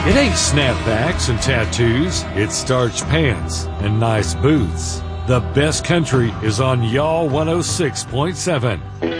It ain't snapbacks and tattoos. It's starched pants and nice boots. The best country is on Y'all 106.7.